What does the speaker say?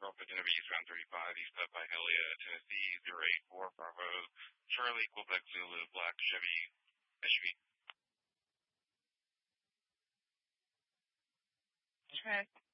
Alpha Genevieve, Eastbound 35, East up by Helia, Tennessee, 084 Bravo, Charlie, Quebec Zulu, Black Chevy, SUV. Track